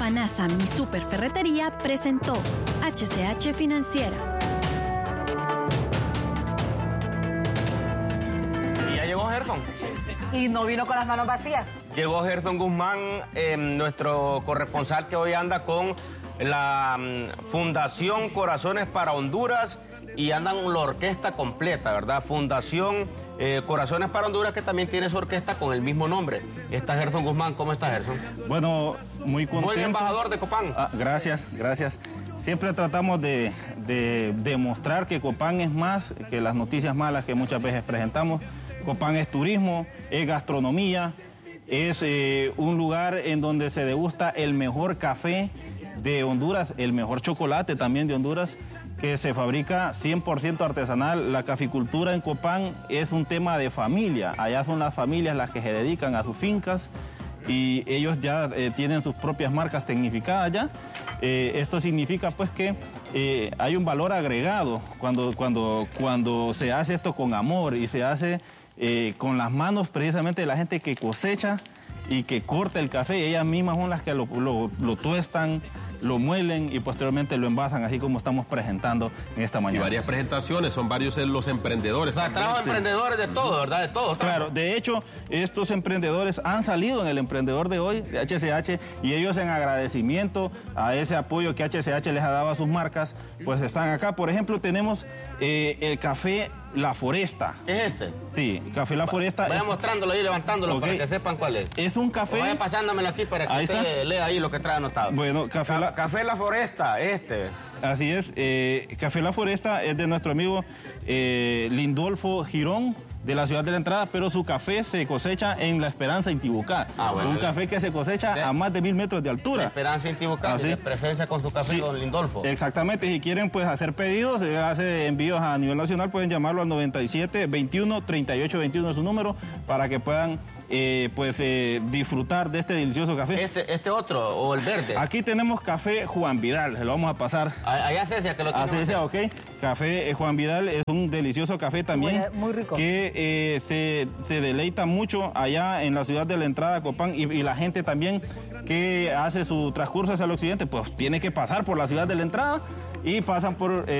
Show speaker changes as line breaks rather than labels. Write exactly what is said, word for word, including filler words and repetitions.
Fanasa Mi Super Ferretería presentó H C H Financiera.
Y ya llegó Gerson.
Y no vino con las manos vacías.
Llegó Gerson Guzmán, eh, nuestro corresponsal que hoy anda con la um, Fundación Corazones para Honduras y andan con la orquesta completa, ¿verdad? Fundación eh, Corazones para Honduras, que también tiene su orquesta con el mismo nombre. Está Gerson Guzmán. ¿Cómo está, Gerson?
Bueno, muy contento.
Buen embajador de Copán.
Ah, gracias, gracias. Siempre tratamos de, de demostrar que Copán es más que las noticias malas que muchas veces presentamos. Copán es turismo, es gastronomía, es eh, un lugar en donde se degusta el mejor café de Honduras, el mejor chocolate también de Honduras, que se fabrica cien por ciento artesanal. La caficultura en Copán es un tema de familia. Allá son las familias las que se dedican a sus fincas y ellos ya eh, tienen sus propias marcas tecnificadas ya. Eh, esto significa pues que eh, hay un valor agregado cuando, cuando, cuando se hace esto con amor y se hace eh, con las manos precisamente de la gente que cosecha y que corta el café. Ellas mismas son las que lo, lo, lo tuestan, lo muelen y posteriormente lo envasan, así como estamos presentando en esta mañana.
Y varias presentaciones, son varios los emprendedores.
O sea, trabajo
sí.
emprendedores de todo, ¿verdad? De todo.
Claro, de hecho, estos emprendedores han salido en el Emprendedor de hoy, de H C H, y ellos en agradecimiento a ese apoyo que H C H les ha dado a sus marcas, pues están acá. Por ejemplo, tenemos eh, el café La Foresta.
¿Qué es este?
Sí, café La Foresta.
Vaya
es,
mostrándolo ahí, levantándolo,
okay,
para que sepan cuál es.
Es un café...
O vaya pasándomelo aquí para que
ahí
usted
está.
lea ahí lo que trae anotado.
Bueno, café La...
Café La Foresta, este.
Así es, eh, Café La Foresta es de nuestro amigo eh, Lindolfo Girón, de la ciudad de la Entrada, pero su café se cosecha en La Esperanza, Intibucá.
Ah, bueno,
un
bien.
café que se cosecha
¿De?
a más de mil metros de altura.
La Esperanza Intibucá,
Así.
de presencia con su café,
Sí,
con Lindolfo.
Exactamente, si quieren pues hacer pedidos, se hace envíos a nivel nacional, pueden llamarlo al noventa y siete, veintiuno, treinta y ocho, veintiuno es su número, para que puedan eh, pues eh, disfrutar de este delicioso café.
Este, este otro, o el verde.
Aquí tenemos café Juan Vidal, se lo vamos a pasar.
Allá Cecia, que lo tiene.
A Cecia, ok. Café eh, Juan Vidal es un delicioso café también.
Muy, muy rico.
Que eh, se, se deleita mucho allá en la ciudad de la Entrada, Copán, y, y la gente también que hace su transcurso hacia el occidente, pues tiene que pasar por la ciudad de la Entrada y pasan por... Eh,